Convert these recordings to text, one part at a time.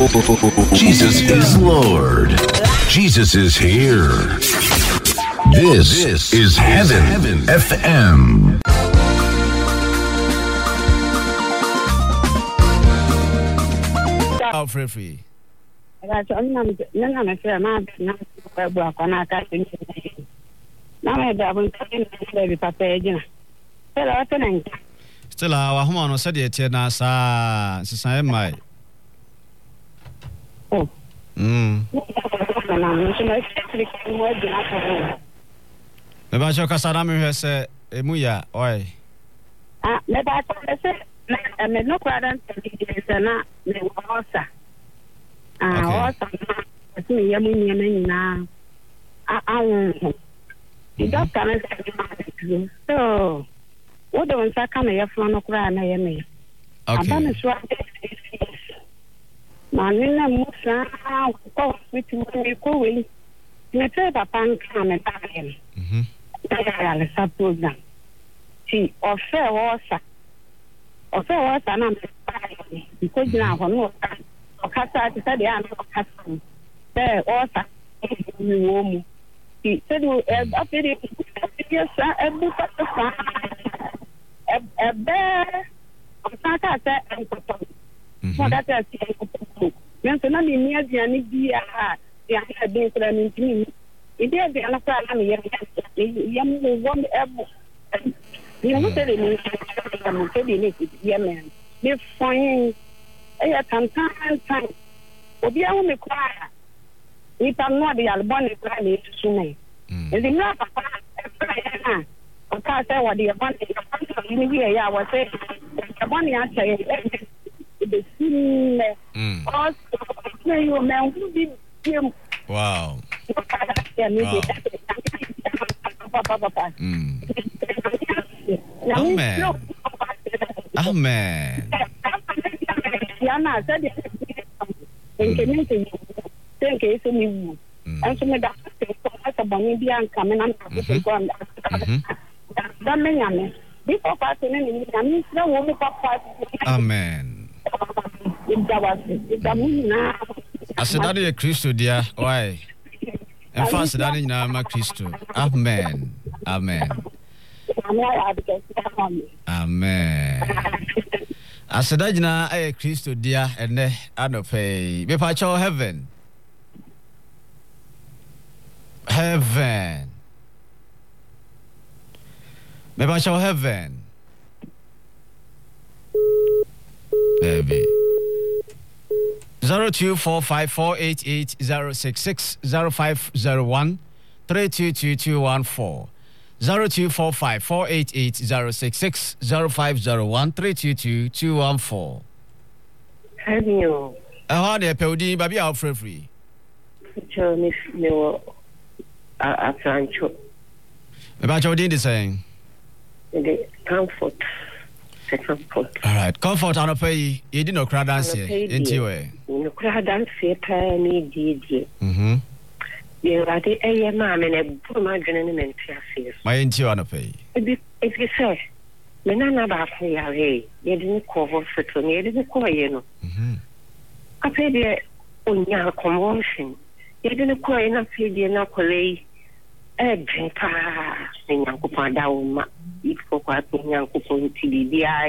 Jesus is Lord. Jesus is here. This is Heaven FM. Free. That's on none of them. Still, our home said it, Nasa, Sister Mai. Oh, Maybe I shall Casadam has a muya, oi. Maybe I said, I may no crowd and not also. The doctor is so. What the ones I come here from no cry, I am. Okay. Manina Musa, with me, going. Let's say the pan come and back him. I suppose them. She or fair was an because now no Casa said the answer of custom. There also you he said, a bear of Santa and what that is. Not near the Anibia, the other day for an intimate. It is the other young one ever. You know, Yemen. They find a time. Obi a me kwa ni pa no de albon kwa na esume e di na papa e o ka say what the albon ni bi ya wa say albon ya say the sin also you man who be wow Amen Yana said Thank you, so you. And so, Madame, as a bonny and coming on that man, before passing in, I mean, no woman Amen. I said, that is a Christo, dear. Why? And fast that in my Christo. Amen. Amen. Amen. I said, that in a Christo, dear, and I don't pay. Be part of heaven. Heaven. Maybe I shall heaven. Baby. 0245488066 0501 322214 0245488066 0501 322214. Hello. How do you pay baby out free? Miss no Atlancho. About your dinner saying? Comfort. All right, comfort on a pay. You didn't know crowd dance here. Into way. No crowd dance here, penny did. You are the A man and a poor margin and tears. My into on a pay. If you say, Menana Baffy, you didn't cover for to me, didn't call you. I paid the on your convulsion. You didn't call enough, you didn't call Edrinka in Yankupa if for quite Yankupon TBI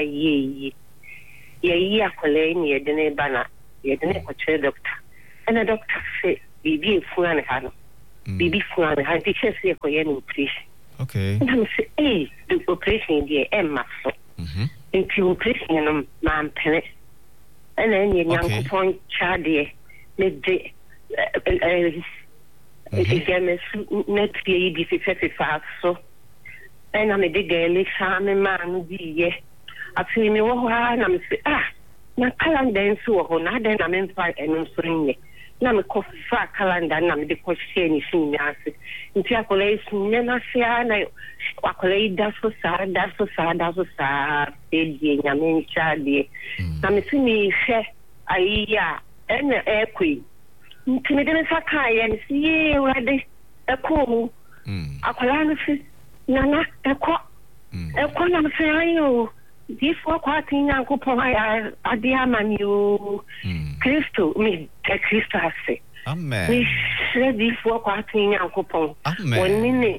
ye Colane, ye didn't banner, ye didn't portray doctor. And a doctor said, Bibi Fuan had Bibi Fuan had teachers here for your operation. Okay. And I'm saying, hey, the operation, dear Emma. Into operation, man, penny. And then your Yankupon Chardy, midday. Again, next year, be 55 so. And I'm a big girl, I'm man, ye. I feel me, and I'm saying, my calendar so on, then I'm in fight and I'm spring. Now, a coffee fat calendar, and I'm the question is in the answer. In calculation, then I say, I calculate that's so sad, that's so sad, that's so sad. I mean, Charlie. I'm seeing me, and the air queen. Timidin Sakai and see ready a cool. A colonel, Nana, a cock, a colonel, say, Before quoting Uncle Poi, Adiamani, Christo, me, Christo has said. Amen. We said before quoting Uncle Pong. Amen. 1 minute.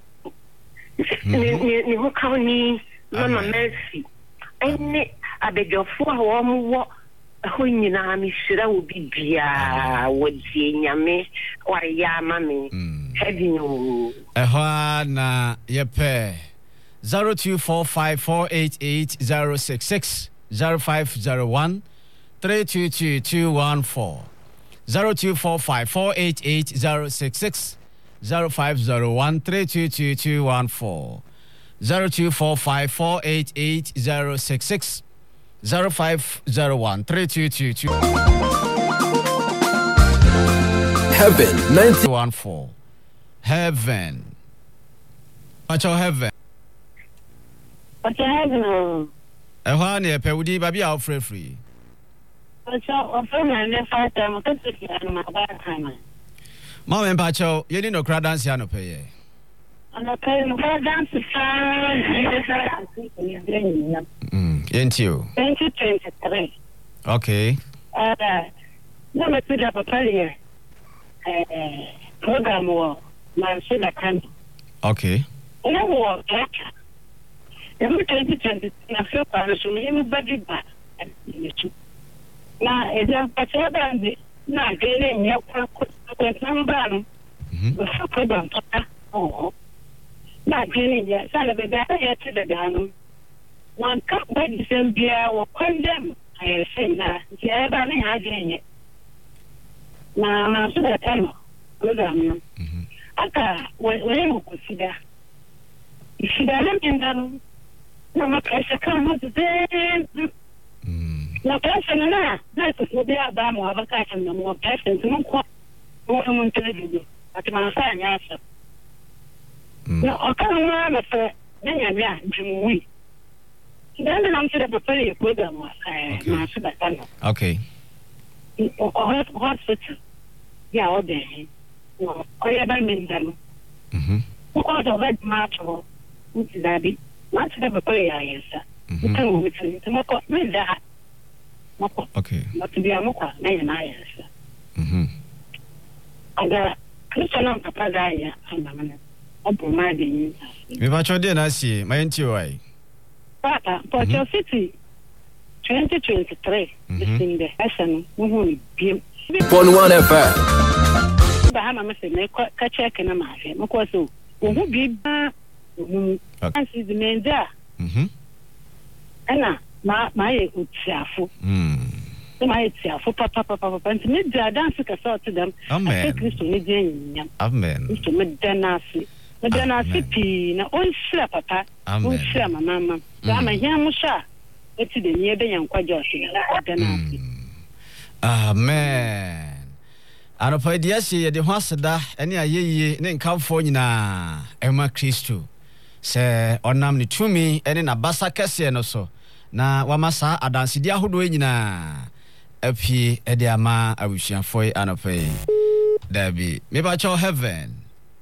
You call me Mama Mercy. And I beg your 4 more. When you know, me sure will be Bia, what Yame, or Yamami. Having you. Na yepe 0245488066 0501 322214 0245488066 0501 322214 0245488066 0501 3222 Heaven 9014 Heaven. What's your heaven? What's your heaven? A one year per woody baby out free. What's your friend and the first time I took it on my back time. Mom and Pacho, you didn't know crowd dance piano pay. I'm not paying crowd dance to Ain't you? 2023. Okay. No, I put up a prayer program or my sugar can. Okay. No more. Every 2020, I feel parish from everybody back. Now, it's a pattern. Now, getting your number. Oh, not getting yet. Son of a better yet to the gun. One cup by the same beer or condemn. I say that. Yeah, but I had it. Now, I'm so that time. Good on you. Aka, when you consider. If you don't know, no pressure comes to them. No pressure, no. That's what they are about more vacation, no more pressure. No more to you. At my sign, answer. No, I can't remember for Jim Wee. Then I'm to the prayer program. Okay. Hospital. Yeah, all day. No, I have been them. What a red march or which is that? Not to have a prayer, yes, sir. Okay. Not to be a mocha, and I, sir. I got Christian Papa Gaia, and I'm providing. If I told you, I see my NTOI. Papa, Port City 2023 is in the Essen. One FM. Bahama must make a check in a market. Mokoso, who be as is the main there. Anna, my good chafu. My chafu, papa, and to meet the dance to sort to them. Amen. Amen. Mr. Medanasi. Medanasi, no, all share, papa. All share, my mamma. I'm a young shah. It's the near the young quadrossi. Amen. Anopa diasi de hwaseda ene ayeye ne nkamfo nyina ema Kristo se onam ne tumi ene na basa kese no so na wamasa adanse dia hodo nyina api ede ama awusuafo anopa dabi me ba cho heaven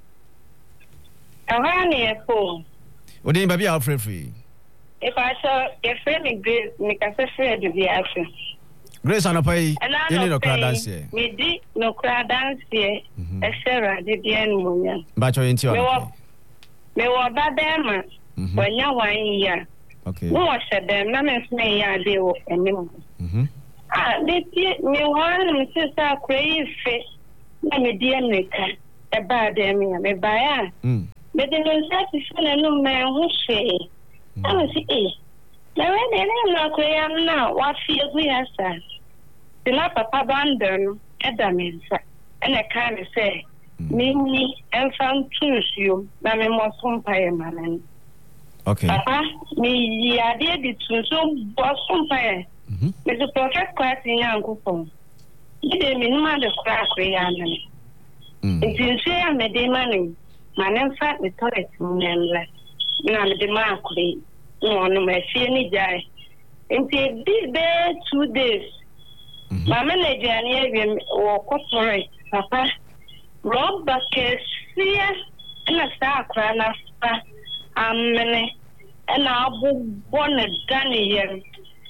awani efo odi baby a free if I saw a friend Grace me ka se de bi afi Grace anopa yi ni no crowd dance me di no crowd dance e share de bi en munya ba cho yenti o me wo ba dem wanya wan ya okay no wa she dem na me sme ya de wo enim de ti me wan me se sa kwai fe na me di eneka e ba dem ya me ba ya me de no sa ti funa no me hu she I see na when they na kwai na wa fi egu ya sa na papa bandon edamensa ene ka me say mini enfant tusu na me mo sompae manen okay papa mi ya de tusu bo sompae me the prophet class in yankopon ide me numa de kra ya nan nti ya me de manen manen fa me toilet munenla na me de ma akure no no me fie ni jai nti this 2 days Mama Najani or corporate, Papa, Rob Buckets, Sia, and a star crana, Amene, and I'll born a Daniel.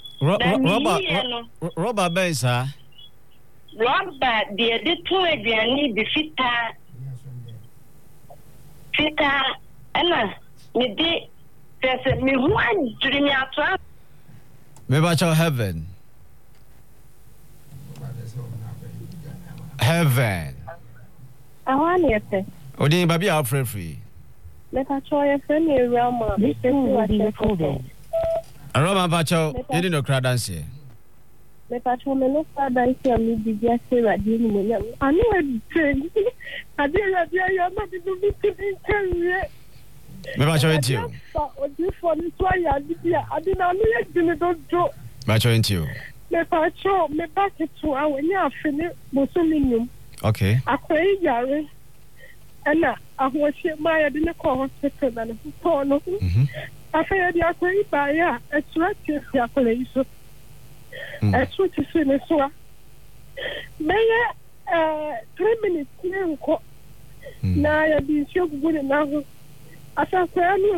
Robert Bensa. Robert, the two again need the fita, and me did. There's me one dream out. Maybe I heaven. Heaven. I want it. Odin baby are free. Let us try a friendly realm. This will be recorded. Aroma Bacho, you didn't know crowd dance. Let us try no dance and me just say that you I know it. I did you're not to be Maybe I show it to you. For this why I did not know Bacho into you. Let us show me back to our near finish Mussolinium. Okay. I pray, Yari. And I was my I didn't call hospital and phone. I said, I pray by ya, a stretch your place. A switch is in a swap. May 3 minutes now I have been so good enough. I said,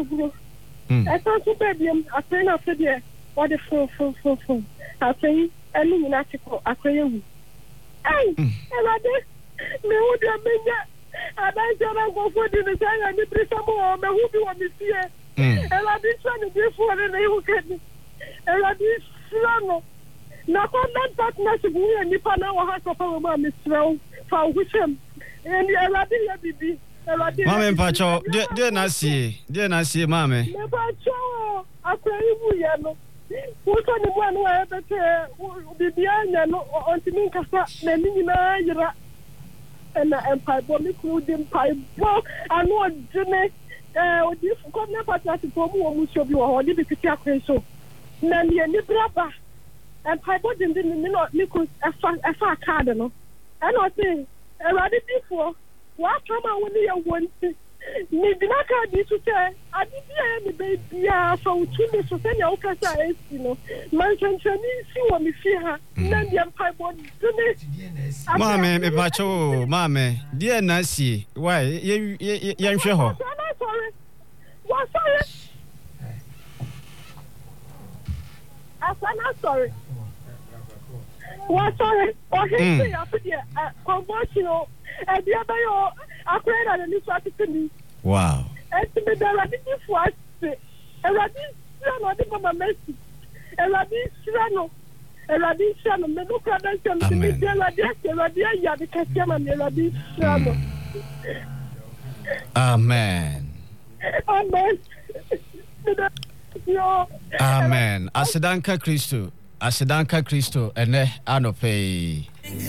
I thought to baby, I pray after there. What a phone. I say, I mean, an article, I pray you. Hey, and I did. Me would have been there. And I said, I go for the design and the prison more. Me who do want me here. And I did trying to give for the name of it. And I did slow. Now, come that partnership, we and Nippon now has a power, Miss Row, for which him. And I did, baby. Mamma Pacho, dear Nancy, Mamma. Never show. I pray you. Who's on the one where the Diana on the Minkasa, Nenina, and the Empire Bomb, including Pipe. I know Jenny, this come never to form who should be or leave it to so. Nanny and the brother, and Pipe didn't not Nicholas a far cardinal. And I say, I read it before. What time I want to want maybe not this to say, I didn't hear any baby. So, 2 minutes to send your casa, you know. My Chinese, see what me see her. Then the Empire Body, Mamma, Pacho, Mamma, dear Nancy, why, young Sheho? What's sorry? I'm not sorry. What's sorry? Or he after the conventional. And the other, I prayed at a new strategy. Wow. And to be there, I didn't watch it. And I didn't see my Mama Messi. And I didn't see and I didn't see me. Look at that. And I didn't Amen. Amen. Asidanka Christo. And Anope.